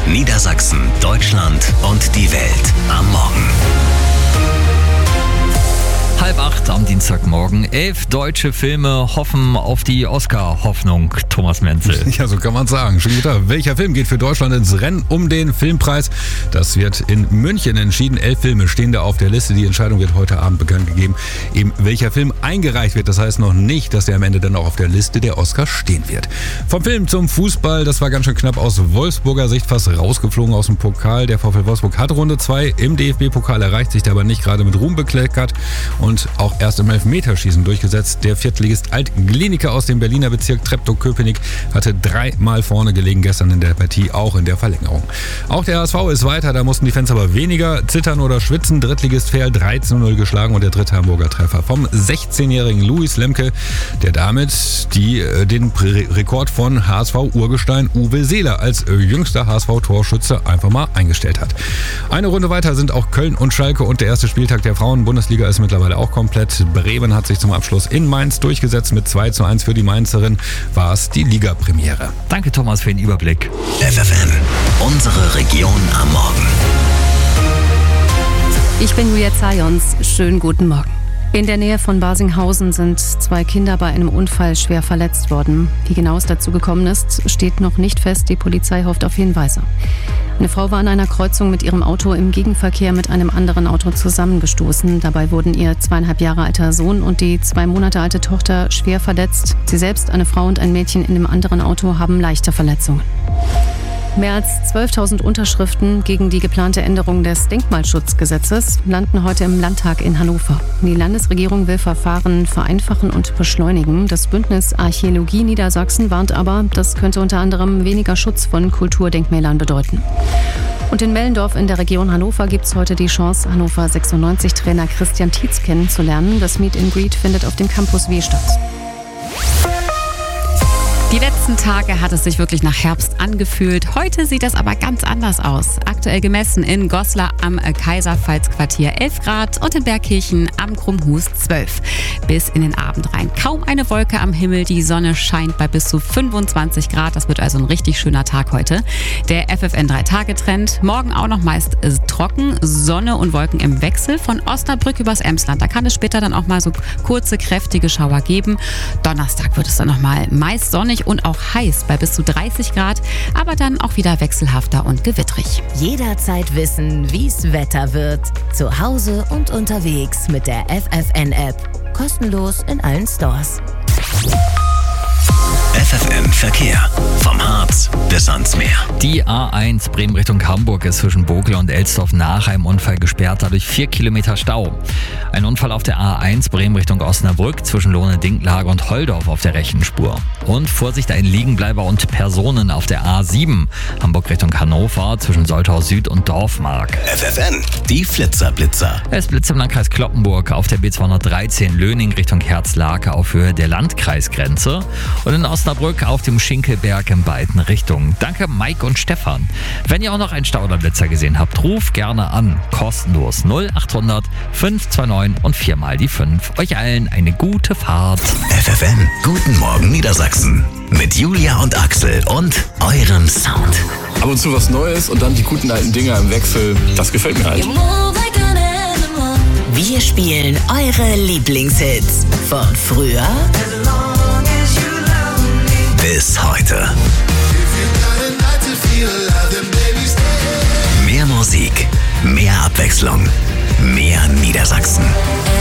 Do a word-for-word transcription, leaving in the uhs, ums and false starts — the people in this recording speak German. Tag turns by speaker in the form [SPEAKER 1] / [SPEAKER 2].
[SPEAKER 1] Niedersachsen, Deutschland und die Welt am Morgen.
[SPEAKER 2] Halb acht am Dienstagmorgen. Elf deutsche Filme hoffen auf die Oscar-Hoffnung. Thomas Menzel.
[SPEAKER 3] Ja, so kann man sagen. Schönen guten Tag. Welcher Film geht für Deutschland ins Rennen um den Filmpreis? Das wird in München entschieden. Elf Filme stehen da auf der Liste. Die Entscheidung wird heute Abend bekannt gegeben, eben welcher Film eingereicht wird. Das heißt noch nicht, dass der am Ende dann auch auf der Liste der Oscars stehen wird. Vom Film zum Fußball, das war ganz schön knapp aus Wolfsburger Sicht, fast rausgeflogen aus dem Pokal. Der VfL Wolfsburg hat Runde zwei im D F B-Pokal erreicht, sich aber nicht gerade mit Ruhm bekleckert und auch erst im Elfmeterschießen durchgesetzt. Der Viertligist Alt-Glienicke aus dem Berliner Bezirk Treptow-Köpenick hatte dreimal vorne gelegen gestern in der Partie, auch in der Verlängerung. Auch der H S V ist weiter, da mussten die Fans aber weniger zittern oder schwitzen. Drittligist Verl dreizehn zu null geschlagen und der dritte Hamburger Treffer vom sechzehnjährigen Luis Lemke, der damit die, den Rekord von H S V-Urgestein Uwe Seeler als jüngster H S V-Torschütze einfach mal eingestellt hat. Eine Runde weiter sind auch Köln und Schalke und der erste Spieltag der Frauen-Bundesliga ist mittlerweile auch komplett. Bremen hat sich zum Abschluss in Mainz durchgesetzt. Mit zwei zu eins für die Mainzerin war es die Liga-Premiere.
[SPEAKER 2] Danke, Thomas, für den Überblick.
[SPEAKER 1] F F N, unsere Region am Morgen.
[SPEAKER 4] Ich bin Julia Zayons. Schönen guten Morgen. In der Nähe von Barsinghausen sind zwei Kinder bei einem Unfall schwer verletzt worden. Wie genau es dazu gekommen ist, steht noch nicht fest. Die Polizei hofft auf Hinweise. Eine Frau war an einer Kreuzung mit ihrem Auto im Gegenverkehr mit einem anderen Auto zusammengestoßen. Dabei wurden ihr zweieinhalb Jahre alter Sohn und die zwei Monate alte Tochter schwer verletzt. Sie selbst, eine Frau und ein Mädchen in dem anderen Auto haben leichte Verletzungen. Mehr als zwölftausend Unterschriften gegen die geplante Änderung des Denkmalschutzgesetzes landen heute im Landtag in Hannover. Die Landesregierung will Verfahren vereinfachen und beschleunigen. Das Bündnis Archäologie Niedersachsen warnt aber, das könnte unter anderem weniger Schutz von Kulturdenkmälern bedeuten. Und in Mellendorf in der Region Hannover gibt es heute die Chance, Hannover sechsundneunzig-Trainer Christian Tietz kennenzulernen. Das Meet and Greet findet auf dem Campus W statt.
[SPEAKER 5] Die letzten Tage hat es sich wirklich nach Herbst angefühlt. Heute sieht es aber ganz anders aus. Aktuell gemessen in Goslar am Kaiserpfalz-Quartier elf Grad und in Bergkirchen am Krummhus zwölf. Bis in den Abend rein. Kaum eine Wolke am Himmel. Die Sonne scheint bei bis zu fünfundzwanzig Grad. Das wird also ein richtig schöner Tag heute. Der F F N drei Tage Trend. Morgen auch noch meist trocken. Sonne und Wolken im Wechsel. Von Osnabrück übers Emsland. Da kann es später dann auch mal so kurze, kräftige Schauer geben. Donnerstag wird es dann nochmal meist sonnig und auch heiß bei bis zu dreißig Grad, aber dann auch wieder wechselhafter und gewittrig.
[SPEAKER 6] Jederzeit wissen, wie's Wetter wird. Zu Hause und unterwegs mit der F F N-App. Kostenlos in allen Stores.
[SPEAKER 1] F F N Verkehr. Vom Harz bis ans Meer.
[SPEAKER 2] Die A eins Bremen Richtung Hamburg ist zwischen Bokel und Elsdorf nach einem Unfall gesperrt, dadurch vier Kilometer Stau. Ein Unfall auf der A eins Bremen Richtung Osnabrück zwischen Lohne-Dinklage und Holdorf auf der rechten Spur. Und Vorsicht, ein Liegenbleiber und Personen auf der A sieben Hamburg Richtung Hannover zwischen Soltau Süd und Dorfmark.
[SPEAKER 1] F F N, die Flitzer-Blitzer.
[SPEAKER 2] Es blitzt im Landkreis Cloppenburg auf der B zweihundertdreizehn Löning Richtung Herzlake auf Höhe der Landkreisgrenze und in Osnabrück auf dem Schinkelberg in beiden Richtungen. Danke Mike und Stefan. Wenn ihr auch noch einen Stau oder Blitzer gesehen habt, ruft gerne an. Kostenlos null achthundert fünf zwei neun und viermal die fünf. Euch allen eine gute Fahrt.
[SPEAKER 1] F F N, guten Morgen Niedersachsen. Mit Julia und Axel und eurem Sound.
[SPEAKER 7] Ab und zu was Neues und dann die guten alten Dinger im Wechsel. Das gefällt mir halt.
[SPEAKER 6] Wir spielen eure Lieblingshits von früher
[SPEAKER 1] Bis heute. Mehr Musik, mehr Abwechslung, mehr Niedersachsen.